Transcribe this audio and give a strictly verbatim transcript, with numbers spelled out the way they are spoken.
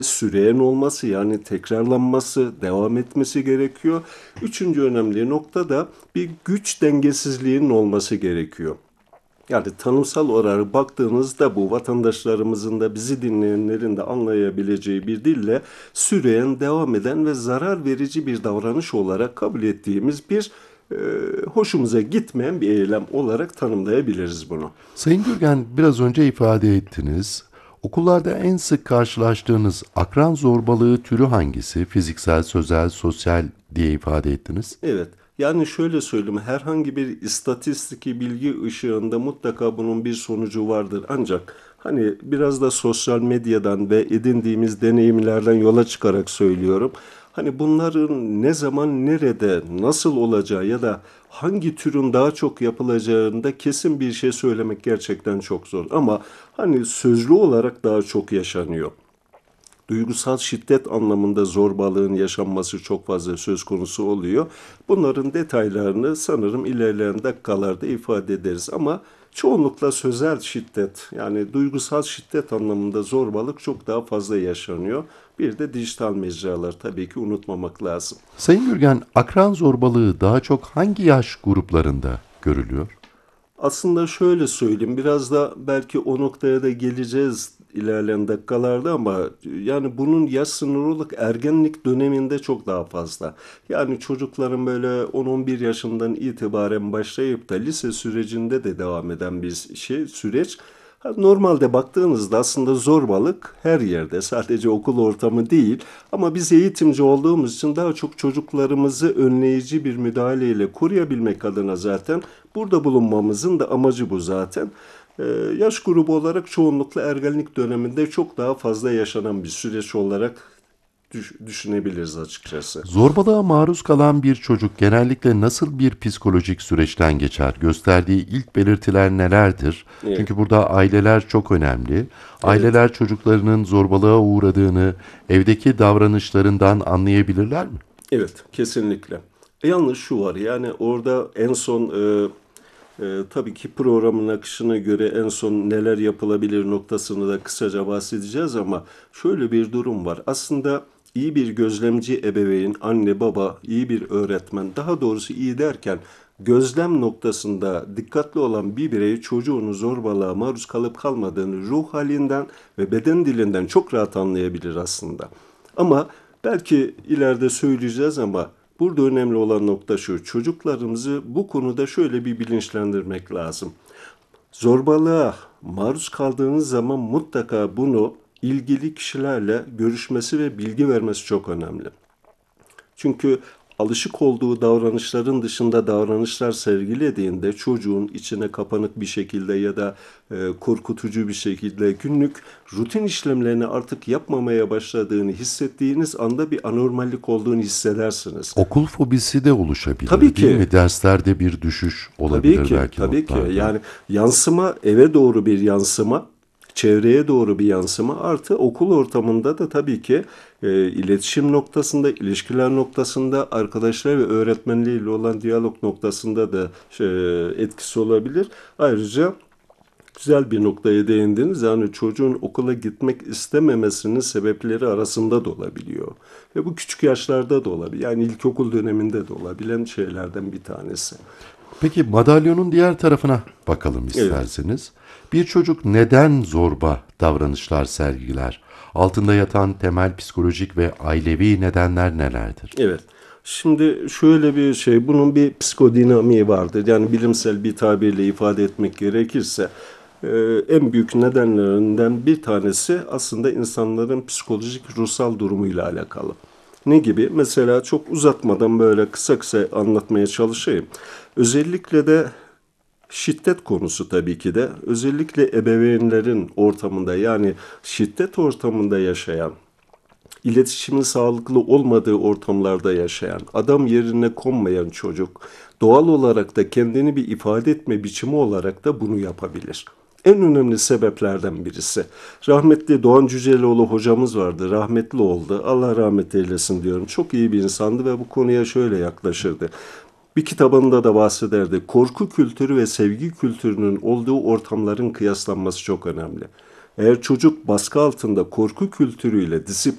süreyen olması, yani tekrarlanması, devam etmesi gerekiyor. Üçüncü önemli nokta da bir güç dengesizliğinin olması gerekiyor. Yani tanımsal olarak baktığınızda bu vatandaşlarımızın da bizi dinleyenlerin de anlayabileceği bir dille süreyen, devam eden ve zarar verici bir davranış olarak kabul ettiğimiz bir e, hoşumuza gitmeyen bir eylem olarak tanımlayabiliriz bunu. Sayın Gürgen, biraz önce ifade ettiniz. Okullarda en sık karşılaştığınız akran zorbalığı türü hangisi? Fiziksel, sözel, sosyal diye ifade ettiniz. Evet. Yani şöyle söyleyeyim, herhangi bir istatistiki bilgi ışığında mutlaka bunun bir sonucu vardır. Ancak hani biraz da sosyal medyadan ve edindiğimiz deneyimlerden yola çıkarak söylüyorum. Hani bunların ne zaman, nerede, nasıl olacağı ya da hangi türün daha çok yapılacağında kesin bir şey söylemek gerçekten çok zor. Ama hani sözlü olarak daha çok yaşanıyor. Duygusal şiddet anlamında zorbalığın yaşanması çok fazla söz konusu oluyor. Bunların detaylarını sanırım ilerleyen dakikalarda ifade ederiz ama çoğunlukla sözel şiddet, yani duygusal şiddet anlamında zorbalık çok daha fazla yaşanıyor. Bir de dijital mecralar tabii ki unutmamak lazım. Sayın Gürgen, akran zorbalığı daha çok hangi yaş gruplarında görülüyor? Aslında şöyle söyleyeyim, biraz da belki o noktaya da geleceğiz ilerleyen dakikalarda ama yani bunun yaş sınırı olarak ergenlik döneminde çok daha fazla. Yani çocukların böyle on on bir yaşından itibaren başlayıp da lise sürecinde de devam eden bir şey süreç. Ha, normalde baktığınızda aslında zorbalık her yerde, sadece okul ortamı değil, ama biz eğitimci olduğumuz için daha çok çocuklarımızı önleyici bir müdahaleyle koruyabilmek adına zaten burada bulunmamızın da amacı bu zaten. Ee, yaş grubu olarak çoğunlukla ergenlik döneminde çok daha fazla yaşanan bir süreç olarak düş- düşünebiliriz açıkçası. Zorbalığa maruz kalan bir çocuk genellikle nasıl bir psikolojik süreçten geçer? Gösterdiği ilk belirtiler nelerdir? Evet, Çünkü burada aileler çok önemli. evet. Aileler çocuklarının zorbalığa uğradığını evdeki davranışlarından anlayabilirler mi? Evet, kesinlikle. Yalnız şu var, yani orada en son e, e, tabii ki programın akışına göre en son neler yapılabilir noktasını da kısaca bahsedeceğiz ama şöyle bir durum var. Aslında iyi bir gözlemci ebeveyn, anne baba, iyi bir öğretmen, daha doğrusu iyi derken gözlem noktasında dikkatli olan bir birey çocuğunun zorbalığa maruz kalıp kalmadığını ruh halinden ve beden dilinden çok rahat anlayabilir aslında. Ama belki ileride söyleyeceğiz ama burada önemli olan nokta şu: çocuklarımızı bu konuda şöyle bir bilinçlendirmek lazım. Zorbalığa maruz kaldığınız zaman mutlaka bunu ilgili kişilerle görüşmesi ve bilgi vermesi çok önemli. Çünkü alışık olduğu davranışların dışında davranışlar sergilediğinde çocuğun içine kapanık bir şekilde ya da e, korkutucu bir şekilde günlük rutin işlemlerini artık yapmamaya başladığını hissettiğiniz anda bir anormallik olduğunu hissedersiniz. Okul fobisi de Tabii oluşabilir, değil ki, mi? Derslerde bir düşüş tabii olabilir ki, belki tabii ki. notlarda. Yani yansıma, eve doğru bir yansıma, çevreye doğru bir yansıma, artı okul ortamında da tabii ki e, iletişim noktasında, ilişkiler noktasında, arkadaşlar ve öğretmenleriyle olan diyalog noktasında da şey, etkisi olabilir. Ayrıca güzel bir noktaya değindiniz. Yani çocuğun okula gitmek istememesinin sebepleri arasında da olabiliyor. Ve bu küçük yaşlarda da olabilir. Yani ilkokul döneminde de olabilen şeylerden bir tanesi. Peki madalyonun diğer tarafına bakalım Evet. isterseniz. Bir çocuk neden zorba davranışlar sergiler? Altında yatan temel psikolojik ve ailevi nedenler nelerdir? Evet. Şimdi şöyle bir şey, bunun bir psikodinamiği vardır. Yani bilimsel bir tabirle ifade etmek gerekirse e, en büyük nedenlerinden bir tanesi aslında insanların psikolojik ruhsal durumuyla alakalı. Ne gibi? Mesela çok uzatmadan böyle kısa kısa anlatmaya çalışayım. Özellikle de şiddet konusu tabii ki de özellikle ebeveynlerin ortamında, yani şiddet ortamında yaşayan, İletişimin sağlıklı olmadığı ortamlarda yaşayan, adam yerine konmayan çocuk doğal olarak da kendini bir ifade etme biçimi olarak da bunu yapabilir. En önemli sebeplerden birisi. Rahmetli Doğan Cüceloğlu hocamız vardı. Rahmetli oldu. Allah rahmet eylesin diyorum. Çok iyi bir insandı ve bu konuya şöyle yaklaşırdı. Bir kitabında da bahsederdi. Korku kültürü ve sevgi kültürünün olduğu ortamların kıyaslanması çok önemli. Eğer çocuk baskı altında korku kültürüyle, disiplin